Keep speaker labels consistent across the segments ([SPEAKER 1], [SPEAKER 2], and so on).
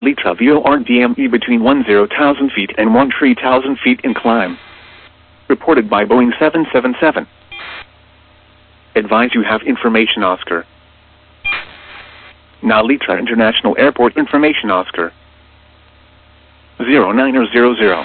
[SPEAKER 1] Lita View RDME between 10,000 feet and 13,000 feet in climb. Reported by Boeing 777. Advise you have information Oscar. Narita International Airport information Oscar. 0900.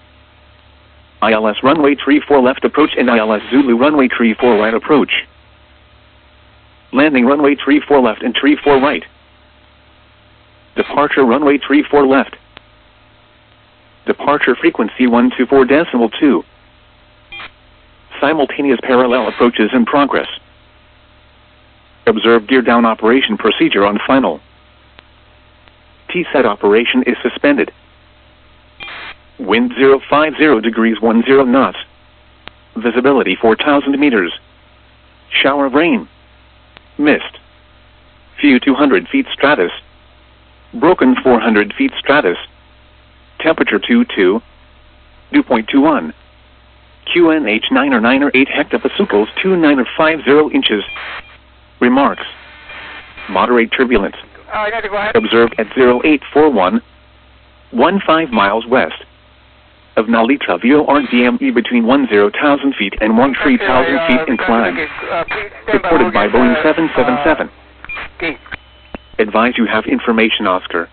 [SPEAKER 1] ILS runway 34 left approach and ILS Zulu runway 34 right approach. Landing runway 34 left and 34 right. Departure runway 34 left. Departure frequency 124.2. Simultaneous parallel approaches in progress. Observe gear down operation procedure on final. T-set operation is suspended. Wind 050 degrees 10 knots. Visibility 4,000 meters. Shower of rain. Mist. Few 200 feet stratus. Broken 400 feet stratus. Temperature 22. Dew point 21. QNH 9 or 8 hectopascals 2950 inches. Remarks. Moderate turbulence. Observed at 0841. 15 miles west of Narita View RDME between 10,000 feet and 13,000 feet in climb. Reported by Boeing 777. Advise you have information Oscar.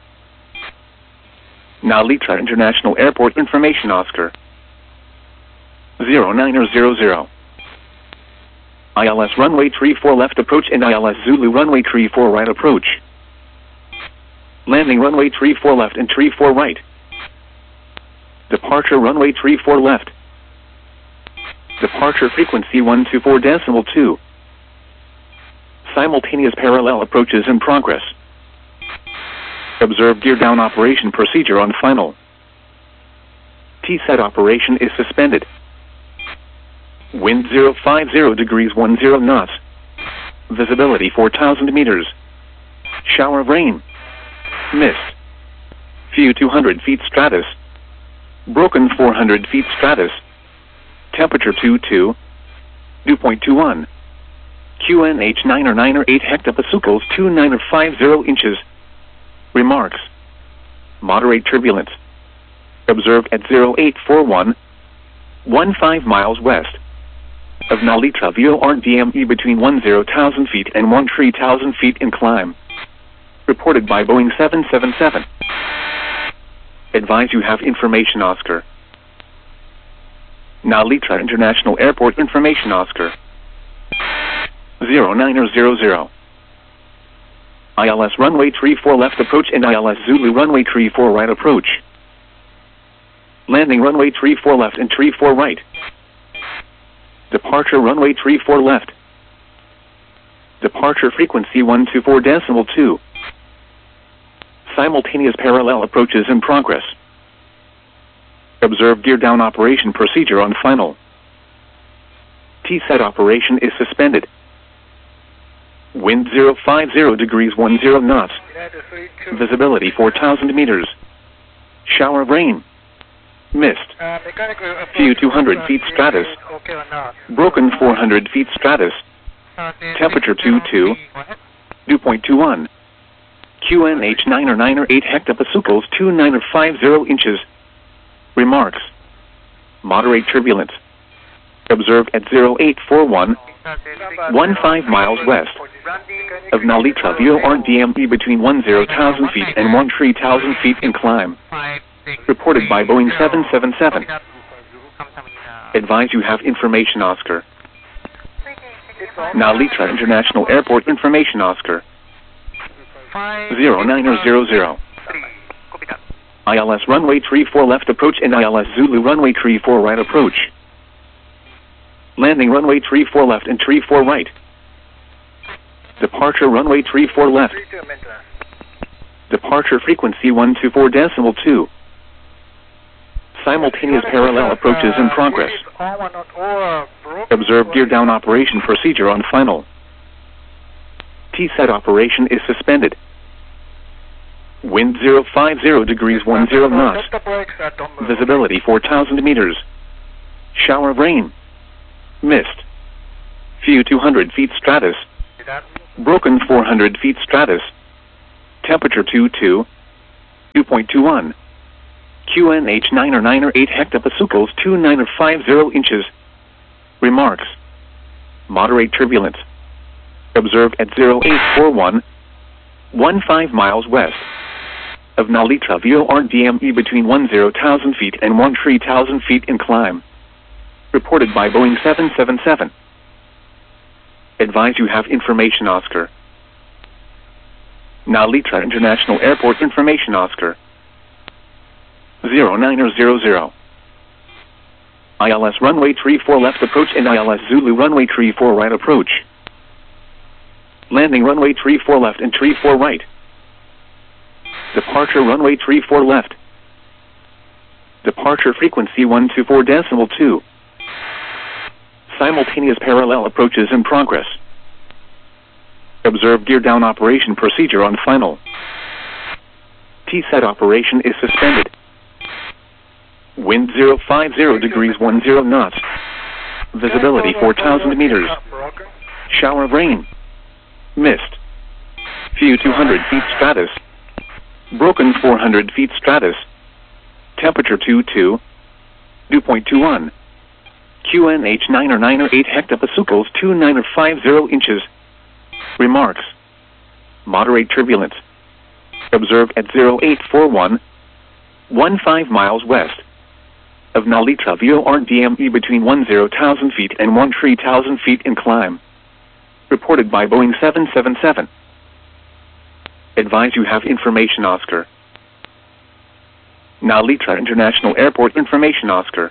[SPEAKER 1] Narita International Airport information Oscar. 0900. ILS runway 34 left approach and ILS Zulu runway 34 right approach. Landing runway 34 left and 34 right. Departure runway 34 left. Departure frequency 124.2. Simultaneous parallel approaches in progress. Observe gear down operation procedure on final. T-set operation is suspended. Wind 050 degrees 10 knots. Visibility 4,000 meters. Shower of rain. Mist. Few 200 feet stratus. Broken 400 feet stratus. Temperature 22. Dew point 21. QNH 9 or 8 hectopascals 2950 inches. Remarks. Moderate turbulence. Observed at 0841. 15 miles west of Narita View RDME between 10,000 feet and 13,000 feet in climb. Reported by Boeing 777. Advise you have information Oscar. Narita International Airport information Oscar. 0900. ILS runway 34 left approach and ILS Zulu runway 34 right approach. Landing runway 34 left and 34 right. Departure runway 34 left. Departure frequency 124.2. Simultaneous parallel approaches in progress. Observe gear down operation procedure on final. T-set operation is suspended. Wind 050 degrees 10 knots. Visibility 4,000 meters. Shower of rain. Mist. Few 200 feet stratus. Broken 400 feet stratus. Temperature 22. Dew point 21. QNH 9 or 8 hectopascals 2950 inches. Remarks. Moderate turbulence. Observed at 0841. 15 miles west of Narita View RDME between 10,000 feet and 13,000 feet in climb. Reported by Boeing 777. Advise you have information Oscar. Narita International Airport information Oscar. 0900. ILS runway 34 left approach and ILS Zulu runway 34 right approach. Landing runway 34 left and 34 right. Departure runway 34 left. Departure frequency 124.2. Simultaneous parallel approaches in progress. Observe gear down operation procedure on final. T-set operation is suspended. Wind 050 degrees 10 knots. Visibility 4,000 meters. Shower of rain. Mist. Few 200 feet stratus. Broken 400 feet stratus. Temperature 22. 2.21. QNH 9 hectopascals 2950 inches. Remarks. Moderate turbulence. Observed at 0841, 15 miles west of Nalita VORDME between 10,000 feet and 13,000 feet in climb. Reported by Boeing 777. Advise you have information Oscar. Nalita International Airport information Oscar. 0900. ILS runway 34 left approach and ILS Zulu runway 34 right approach. Landing runway 34 left and 34 right. Departure runway 34 left. Departure frequency 124.2. Simultaneous parallel approaches in progress. Observe gear down operation procedure on final. T-set operation is suspended. Wind 050 degrees 10 knots. Visibility 4,000 meters. Shower of rain. Mist. Few 200 feet stratus. Broken 400 feet stratus. Temperature 22. Dew point 21. QNH 9 hectopascals 2950 inches. Remarks. Moderate turbulence. Observed at 0841, 15 miles west of Nalita VORDME between 10,000 feet and 13,000 feet in climb. Reported by Boeing 777. Advise you have information Oscar. Nalita International Airport information Oscar.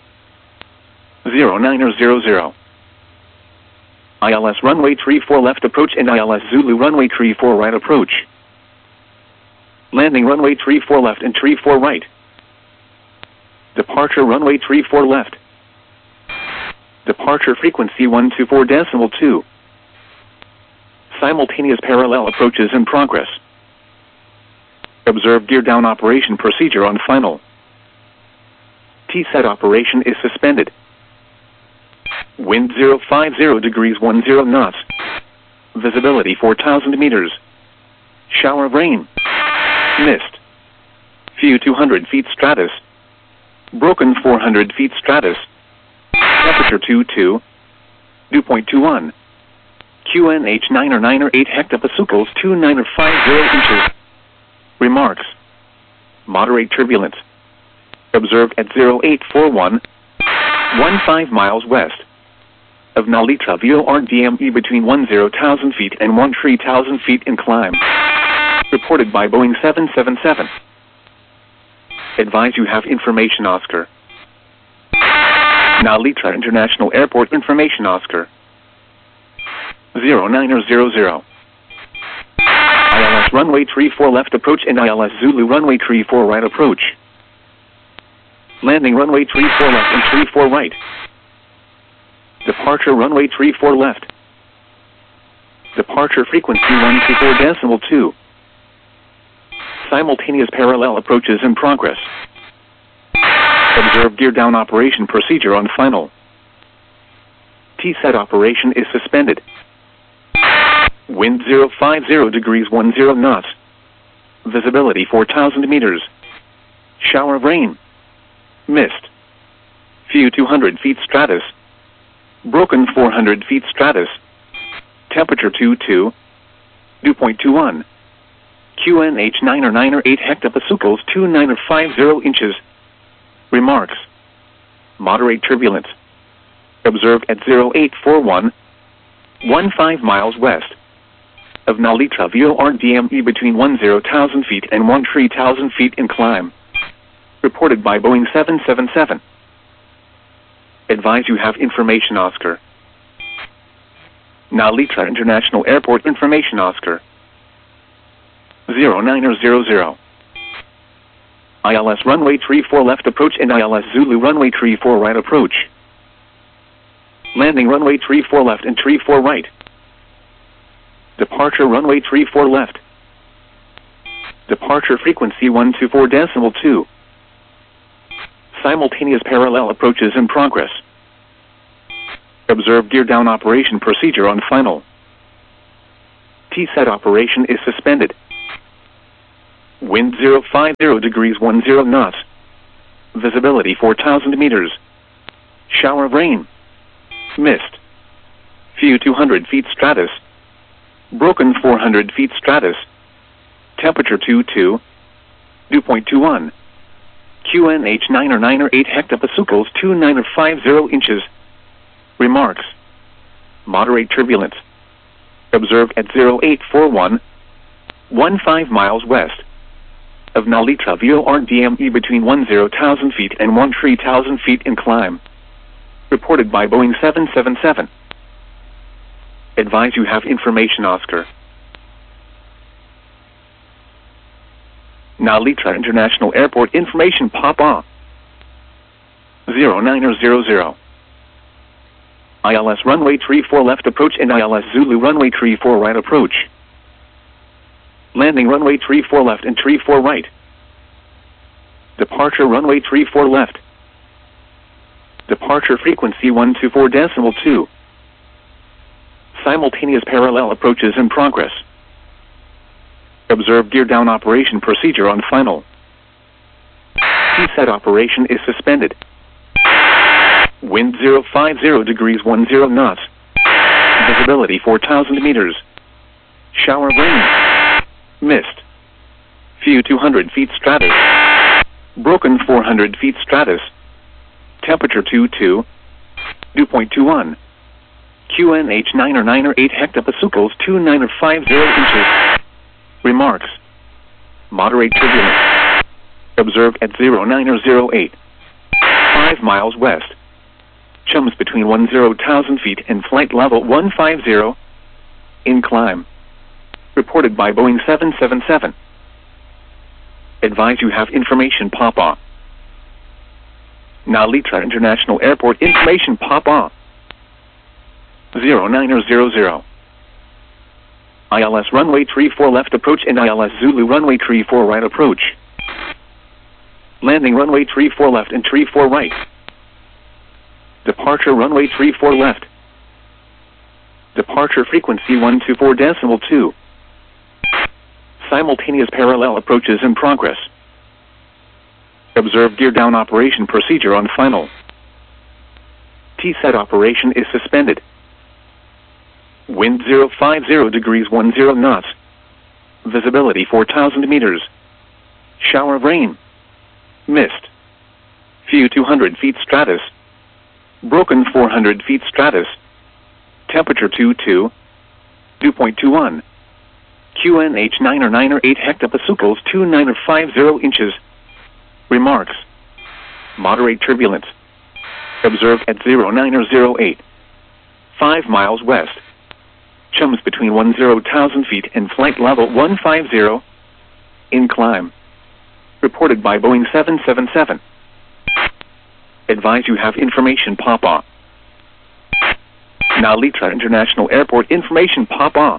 [SPEAKER 1] 0900. ILS runway 34 left approach and ILS Zulu runway 34 right approach. Landing runway 34 left and 34 right. Departure runway 34 left. Departure frequency 124.2. Simultaneous parallel approaches in progress. Observe gear down operation procedure on final. T-set operation is suspended. Wind 050 degrees 10 knots. Visibility 4,000 meters. Shower of rain. Mist. Few 200 feet stratus. Broken 400 feet stratus. Temperature 22. Dew point 21. QNH 9 hectopascals 2950 inches. Remarks. Moderate turbulence. Observed at 0841, 15 miles west of Nalita VORDME between 10,000 feet and 13,000 feet in climb. Reported by Boeing 777. Advise you have information Oscar. Nalita International Airport information Oscar. 0900. ILS runway 34 left approach and ILS Zulu runway 34 right approach. Landing runway 34 left and 34 right. Departure runway 34 left. Departure frequency 124.2. Simultaneous parallel approaches in progress. Observe gear down operation procedure on final. T-set operation is suspended. Wind 050 degrees 10 knots. Visibility 4,000 meters. Shower of rain. Mist. Few 200 feet stratus. Broken 400 feet stratus. Temperature 22. Dew point 21. QNH 9 hectopascals 2950 inches. Remarks. Moderate turbulence. Observed at 0841, 15 miles west of Nalita VORDME between 10,000 feet and 13,000 feet in climb. Reported by Boeing 777. Advise you have information Oscar. Nalita International Airport information Oscar. 0900. ILS runway 34 left approach and ILS Zulu runway 34 right approach. Landing runway 34 left and 34 right. Departure runway 34 left. Departure frequency 124.2. Simultaneous parallel approaches in progress. Observe gear down operation procedure on final. T-set operation is suspended. Wind 050 degrees 10 knots. Visibility 4,000 meters. Shower of rain. Mist. Few 200 feet stratus. Broken 400 feet stratus. Temperature 22. Dew point 21. QNH 9 or 9 or 8 hectopascals 29 or 50 inches. Remarks. Moderate turbulence. Observed at 0841. 15 miles west of Nalita VORDME between 10,000 feet and 13,000 feet in climb. Reported by Boeing 777. Advise you have information, Oscar. Nalita International Airport information Papa 0900. ILS runway 34 left approach and ILS Zulu runway 34 right approach. Landing runway 34 left and 34 right. Departure runway 34 left. Departure frequency 124.2. Simultaneous parallel approaches in progress. Observe gear down operation procedure on final. T-set operation is suspended. Wind 050 degrees 10 knots. Visibility 4,000 meters. Shower of rain. Mist. Few 200 feet stratus. Broken 400 feet stratus. Temperature 22. Dew point 21. QNH 9 or 9 or 8 hectopascals 29 or 50 inches. Remarks. Moderate turbulence. Observed at 0908. 5 miles west. Chums between 10,000 feet and flight level 150. In climb. Reported by Boeing 777. Advise you have information Papa. Nalita International Airport information Papa 0900. ILS runway 34 left approach and ILS Zulu runway 34 right approach. Landing runway 34 left and 34 right. Departure runway 34 left. Departure frequency 124.2. Simultaneous parallel approaches in progress. Observe gear down operation procedure on final. T-set operation is suspended. Wind 050 degrees 10 knots. Visibility 4,000 meters. Shower of rain. Mist. Few 200 feet stratus. Broken 400 feet stratus. Temperature 22. Dew point 21. QNH 9 or 9 or 8 hectopascals 29 or 50 inches. Remarks. Moderate turbulence. Observed at 0908. 5 miles west. Chums between 10,000 feet and flight level 150. In climb. Reported by Boeing 777. Advise you have information Papa. Nalita International Airport information Papa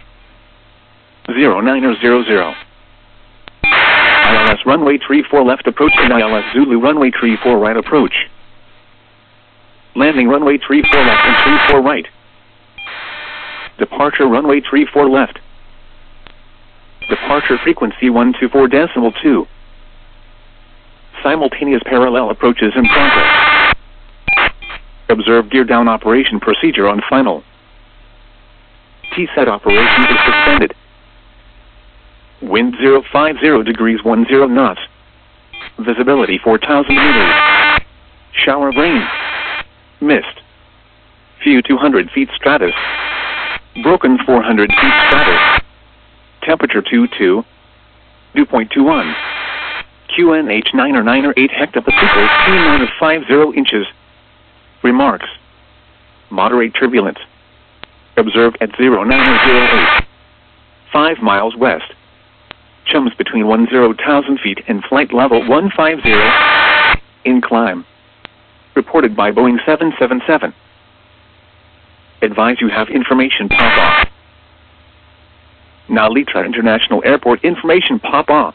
[SPEAKER 1] 0900. ILS runway 34 left approach and ILS Zulu runway 34 right approach. Landing runway 34 left and 34 right. Departure runway 34 left. Departure frequency 124.2. Simultaneous parallel approaches in progress. Observe gear down operation procedure on final. T-set operation is suspended. Wind 050 degrees 10 knots. Visibility 4,000 meters. Shower of rain. Mist. Few 200 feet stratus. Broken 400 feet stratus. Temperature 22. Dew point 21. QNH 9 or 9 or 8 hectopascals 29 or 50 inches. Remarks. Moderate turbulence. Observed at 0908. 5 miles west. Chums between 10,000 feet and flight level 150. In climb. Reported by Boeing 777. Advise you have information Papa. Nalita International Airport information Papa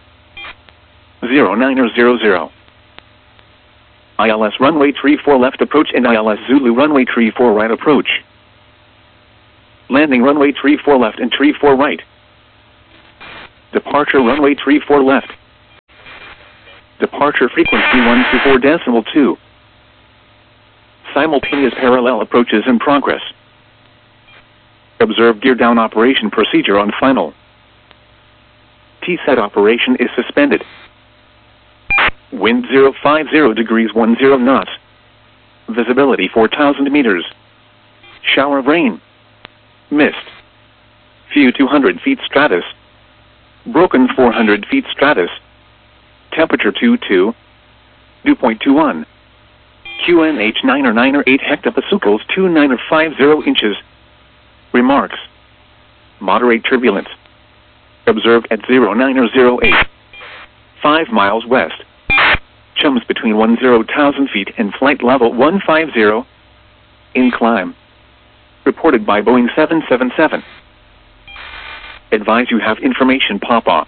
[SPEAKER 1] 0900. ILS runway 34 left approach and ILS Zulu runway 34 right approach. Landing runway 34 left and 34 right. Departure runway 34 left. Departure frequency 124.2. Simultaneous parallel approaches in progress. Observe gear down operation procedure on final. T-set operation is suspended. Wind 050 degrees 10 knots. Visibility 4,000 meters. Shower of rain. Mist. Few 200 feet stratus. Broken 400 feet stratus. Temperature 22. Dew point 21. QNH 9 hectopascals 2950 inches. Remarks. Moderate turbulence. Observed at 0908. 5 miles west. Chums between 10,000 feet and flight level 150. In climb. Reported by Boeing 777. Advise you have information pop-off.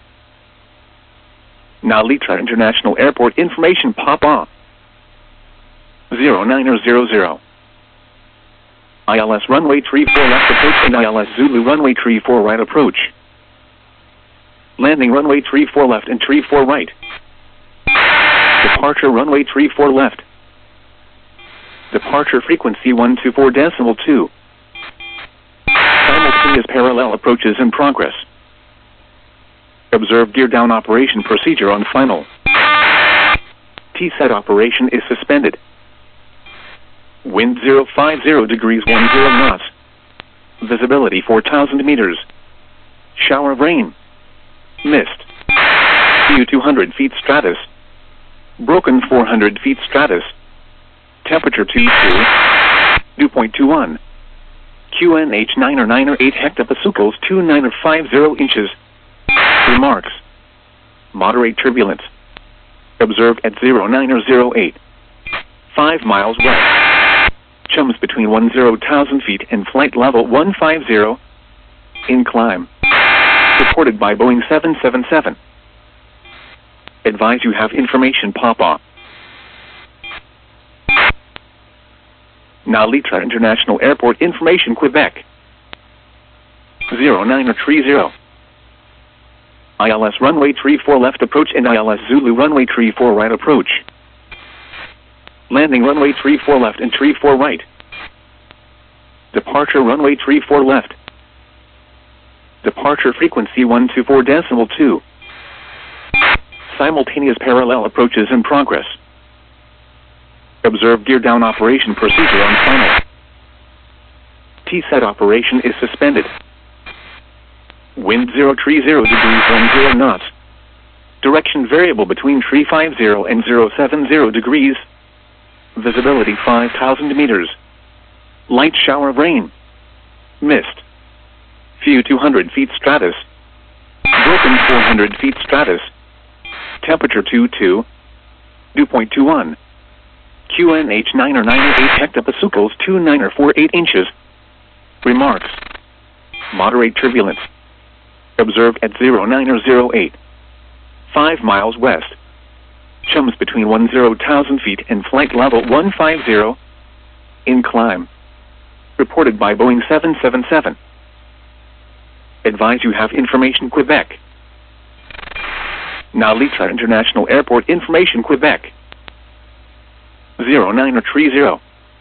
[SPEAKER 1] Nalitra International Airport information pop-off. 0900. ILS runway 34 left approach and ILS Zulu runway 34 right approach. Landing runway 34 left and 34 right. Departure runway 34 left. Departure frequency 124.2. Simultaneous parallel approaches in progress. Observe gear down operation procedure on final. T-set operation is suspended. Wind 050 degrees 10 knots. Visibility 4,000 meters. Shower of rain. Mist. Few 200 feet stratus. Broken 400 feet stratus. Temperature 22. Dew point 21. QNH 9 hectopascals 2950 inches. Remarks. Moderate turbulence. Observed at 0908. 5 miles west. Chums between 10,000 feet and flight level 150. In climb. Reported by Boeing 777. Advise you have information pop-off. Nalitra International Airport information Quebec. 0930. ILS runway 34 left approach and ILS Zulu runway 34 right approach. Landing runway 34 left and 34 right. Departure runway 34 left. Departure frequency 124.2. Simultaneous parallel approaches in progress. Observe gear down operation procedure on final. T-set operation is suspended. Wind 030 degrees 10 knots. Direction variable between 350 and 070 degrees. Visibility 5,000 meters. Light shower of rain. Mist. Few 200 feet stratus. Broken 400 feet stratus. Temperature 22. Dew point 21. QNH 9 hectopascals 2948 inches. Remarks. Moderate turbulence. Observed at 0908. 5 miles west. Chums between 10,000 feet and flight level 150. In climb. Reported by Boeing 777. Advise you have information Quebec. Nalitra International Airport information Quebec. 0930.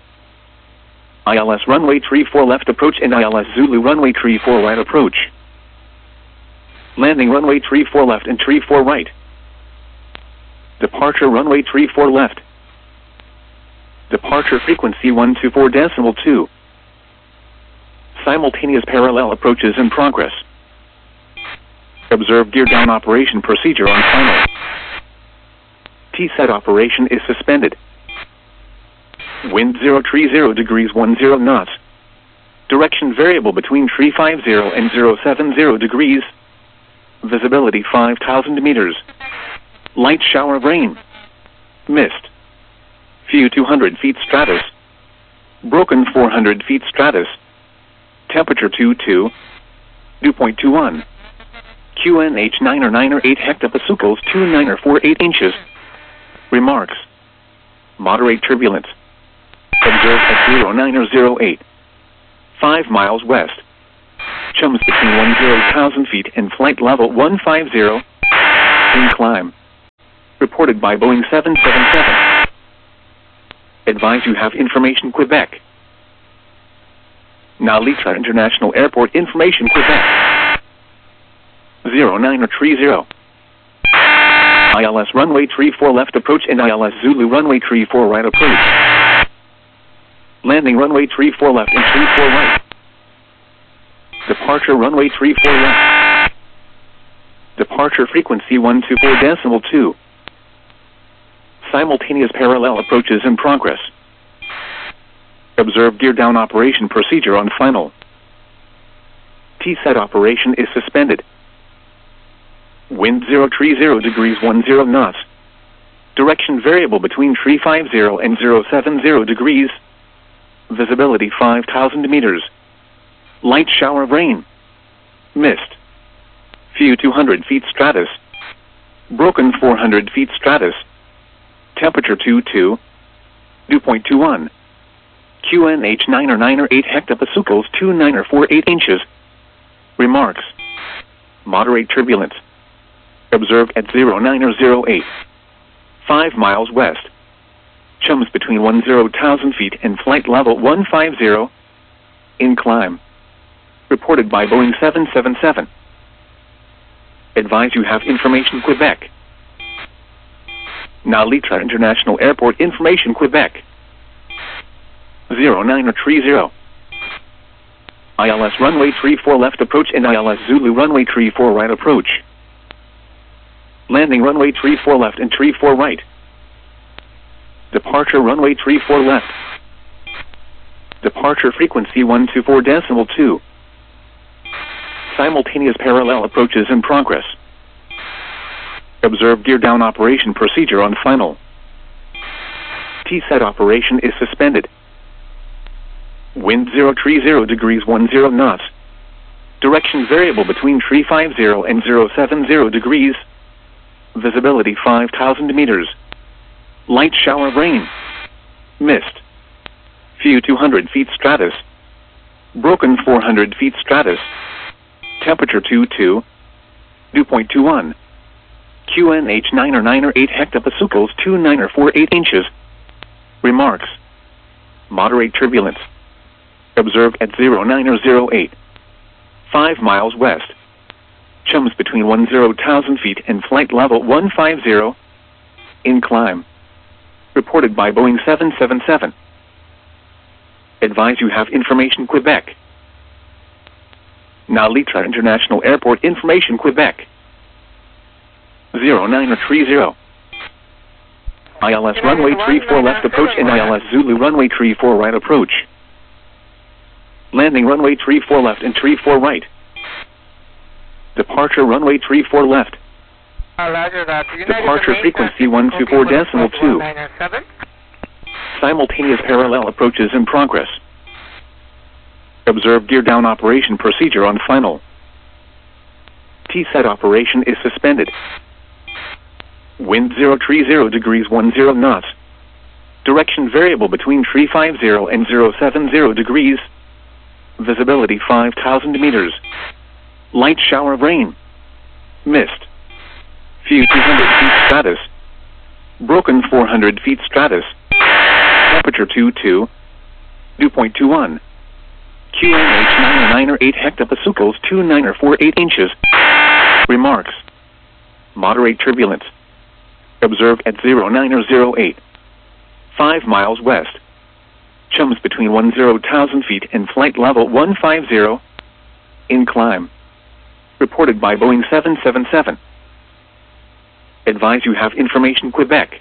[SPEAKER 1] ILS runway 34 left approach and ILS Zulu runway 34 right approach. Landing runway 34 left and 34 right. Departure runway 34 left. Departure frequency 124.2. Simultaneous parallel approaches in progress. Observe gear down operation procedure on final. T-set operation is suspended. Wind 030 degrees 10 knots. Direction variable between 350 and 070 degrees. Visibility 5,000 meters. Light shower of rain. Mist. Few 200 feet stratus. Broken 400 feet stratus. Temperature 22. Dew point 21. QNH 9 hectopascals 2948 inches. Remarks. Moderate turbulence. Observed at 0908. 5 miles west. Chums between 10,000 feet and flight level 150. In climb. Reported by Boeing 777. Advise you have information Quebec. Nalitra International Airport information Quebec. 0930. ILS runway 34 left approach and ILS Zulu runway 34 right approach. Landing runway 34 left and 34 right. Departure runway 34 left. Departure frequency 124.2. Simultaneous parallel approaches in progress. Observe gear down operation procedure on final. T-set operation is suspended. Wind 030 degrees 10 knots. Direction variable between 350 and 070 degrees. Visibility 5,000 meters. Light shower of rain. Mist. Few 200 feet stratus. Broken 400 feet stratus. Temperature 22. Dew point 21. QNH 9 or 9 or 8 hectopascals 29 or 48 inches. Remarks. Moderate turbulence. Observed at 09 or 08. 5 miles west. Chums between 10,000 feet and flight level 150. In climb. Reported by Boeing 777. Advise you have information Quebec. Nalitra International Airport information Quebec. 0930. ILS runway 34 left approach and ILS Zulu runway 34 right approach. Landing runway 34 left and 34 right. Departure runway 34 left. Departure frequency 124.2. Simultaneous parallel approaches in progress. Observe gear down operation procedure on final. T-set operation is suspended. Wind 030 degrees 10 knots. Direction variable between 350 and 070 degrees. Visibility 5,000 meters. Light shower of rain. Mist. Few 200 feet stratus. Broken 400 feet stratus. Temperature 22. Dew point 21. QNH 9 or 9 or 8 hectopascals 29 or 48 inches. Remarks. Moderate turbulence. Observed at 09 or 08. 5 miles west. Chums between 10,000 feet and flight level 150. In climb. Reported by Boeing 777. Advise you have information Quebec. Nalitra International Airport information Quebec. 09 or 30. ILS runway 34 left approach and ILS Zulu runway 34 right approach. Landing runway 34 left and 34 right. Departure runway 34 left. Departure frequency 124.2. Simultaneous parallel approaches in progress. Observe gear down operation procedure on final. T-set operation is suspended. Wind 030 degrees 10 knots. Direction variable between 350 and 070 degrees. Visibility 5,000 meters. Light shower of rain. Mist. Few 200 feet stratus. Broken 400 feet stratus. Temperature 22. Dew point 21. QNH 9 or 9 or 8 hectopascals 29 or 48 inches. Remarks. Moderate turbulence. Observed at 09 or 08. 5 miles west. Chums between 10,000 feet and flight level 150. In climb. Reported by Boeing 777. Advise you have information Quebec.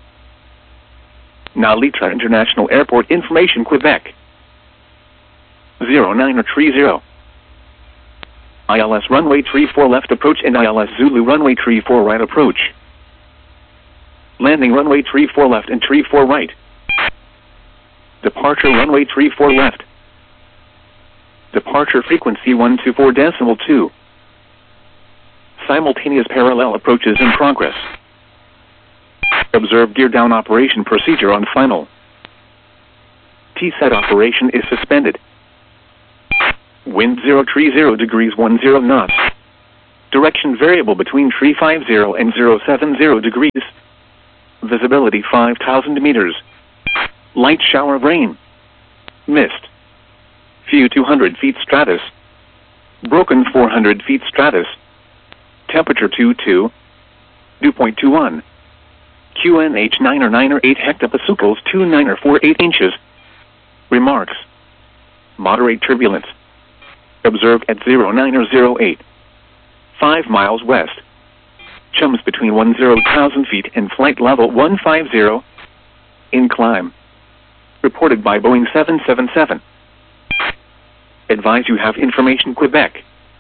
[SPEAKER 1] Nalitra International Airport information Quebec. 09 or 30. ILS runway 34 left approach and ILS Zulu runway 34 right approach. Landing runway 34 left and 34 right. Departure runway 34 left. Departure frequency 124.2. Simultaneous parallel approaches in progress. Observe gear down operation procedure on final. T-set operation is suspended. Wind 030 degrees 10 knots. Direction variable between 350 and 070 degrees. Visibility 5,000 meters. Light shower of rain. Mist. Few 200 feet stratus. Broken 400 feet stratus. Temperature 22. Dew point 21. QNH 9 or 9 or 8 hectopascals 29 or 48 inches. Remarks. Moderate turbulence. Observed at 09 or 08. 5 miles west. Chums between 10,000 feet and flight level 150. In climb. Reported by Boeing 777. Advise you have information Quebec.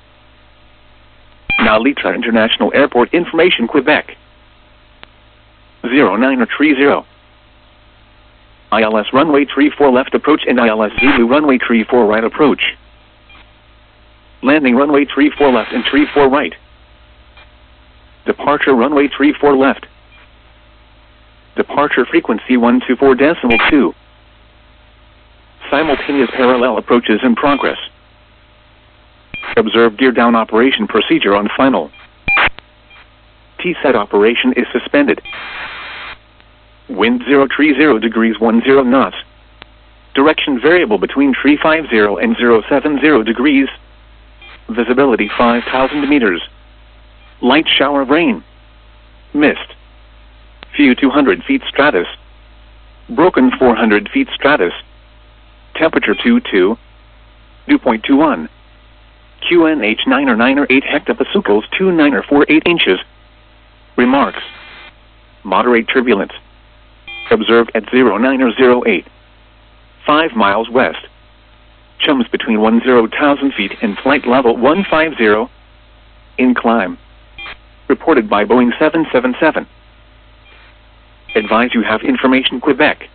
[SPEAKER 1] Nalitra International Airport information Quebec. 09 or 30. ILS runway 34 left approach and ILS Zulu runway 34 right approach. Landing runway 34 left and 34 right. Departure runway 34 left. Departure frequency 124.2. Simultaneous parallel approaches in progress. Observe gear down operation procedure on final. T-set operation is suspended. Wind 030 degrees 10 knots. Direction variable between 350 and 070 degrees. Visibility 5,000 meters. Light shower of rain. Mist. Few 200 feet stratus. Broken 400 feet stratus. Temperature 22. Dew point 21. QNH 9 or 9 or 8 hectopascals 29 or 48 inches. Remarks. Moderate turbulence. Observed at 09 or 08. 5 miles west. Chums between 10,000 feet and flight level 150. In climb. Reported by Boeing 777. Advise you have information Quebec.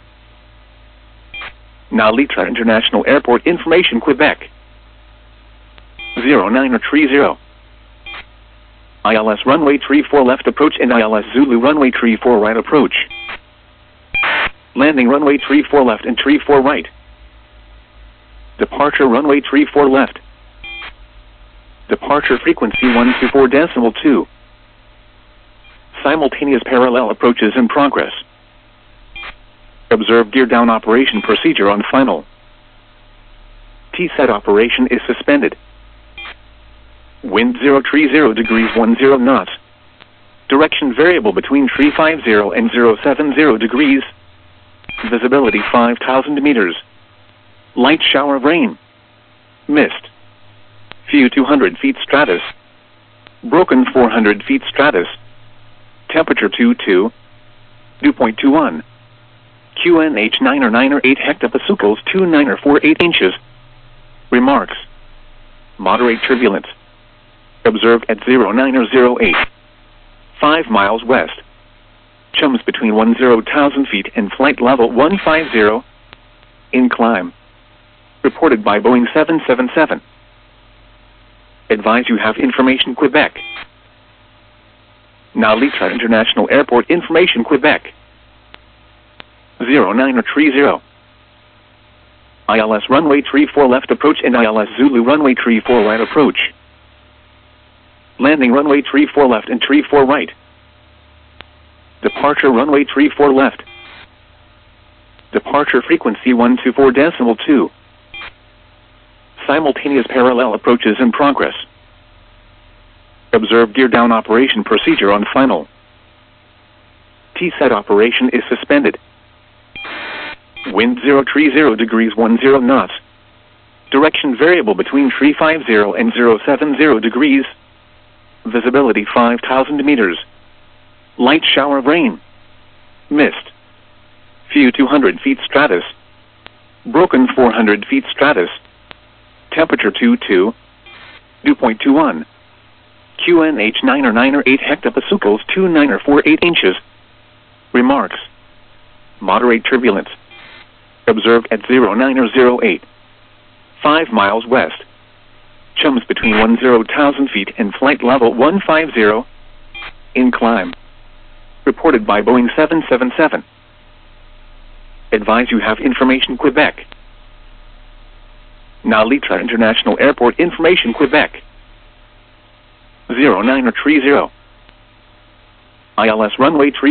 [SPEAKER 1] Nalitra International Airport information Quebec. 09 or 30. ILS runway 34 left approach and ILS Zulu runway 34 right approach. Landing runway 34 left and 34 right. Departure runway 34 left. Departure frequency 124.2. Simultaneous parallel approaches in progress. Observe gear down operation procedure on final. T-set operation is suspended. Wind 030 degrees 10 knots. Direction variable between 350 and 070 degrees. Visibility 5,000 meters. Light shower of rain. Mist. Few 200 feet stratus. Broken 400 feet stratus. Temperature 22. Dew point 21. QNH 9 or 9 or 8 hectopascals 29 or 48 inches. Remarks. Moderate turbulence. Observed at 09 or 08. 5 miles west. Chums between 10,000 feet and flight level 150. In climb. Reported by Boeing 777. Advise you have information Quebec. Nalitra International Airport information Quebec. 09 or 30. ILS runway 34 left approach and ILS Zulu runway 34 right approach. Landing runway 34 left and 34 right. Departure runway 34 left. Departure frequency 124.2. Simultaneous parallel approaches in progress. Observe gear down operation procedure on final. T-set operation is suspended. Wind 030 degrees 10 knots. Direction variable between 350 and 070 degrees. Visibility 5,000 meters. Light shower of rain. Mist. Few 200 feet stratus. Broken 400 feet stratus. Temperature 22. Dew point 21. QNH 9 or 9 or 8 hectopascals 29 or 48 inches. Remarks. Moderate turbulence. Observed at 09 or 08. 5 miles west. Chums between 10,000 feet and flight level 150. In climb. Reported by Boeing 777. Advise you have information Quebec. Nalitra International Airport information, Quebec. 0930. ILS runway